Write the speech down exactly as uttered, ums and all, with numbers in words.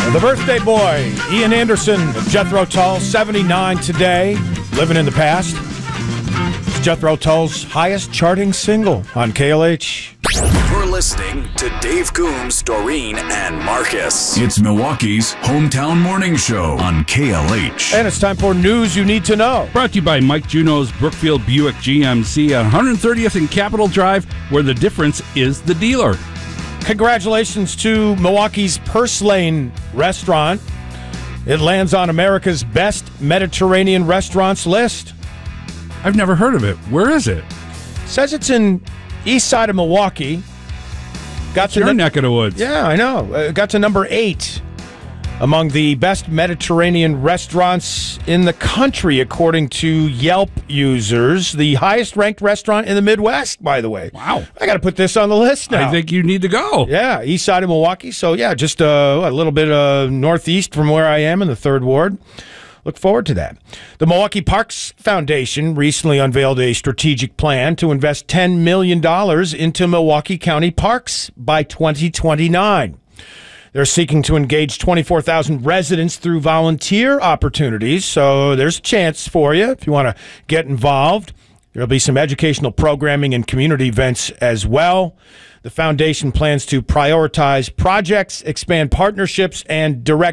The birthday boy, Ian Anderson of Jethro Tull, seventy-nine today, living in the past. It's Jethro Tull's highest charting single on K L H. You're listening to Dave Coombs, Doreen, and Marcus. It's Milwaukee's hometown morning show on K L H. And it's time for news you need to know. Brought to you by Mike Juno's Brookfield Buick G M C on one hundred thirtieth and Capitol Drive, where the difference is the dealer. Congratulations to Milwaukee's Purse Lane restaurant. It lands on America's best Mediterranean restaurants list. I've never heard of it. Where is it? Says it's in east side of Milwaukee. Got It's to your nu- neck of the woods. Yeah, I know. Uh, got to number eight among the best Mediterranean restaurants in the country, according to Yelp users. The highest ranked restaurant in the Midwest, by the way. Wow. I got to put this on the list now. I think you need to go. Yeah, east side of Milwaukee. So, yeah, just uh, a little bit uh, northeast from where I am in the third ward. Look forward to that. The Milwaukee Parks Foundation recently unveiled a strategic plan to invest ten million dollars into Milwaukee County parks by twenty twenty-nine. They're seeking to engage twenty-four thousand residents through volunteer opportunities, so there's a chance for you if you want to get involved. There'll be some educational programming and community events as well. The foundation plans to prioritize projects, expand partnerships, and direct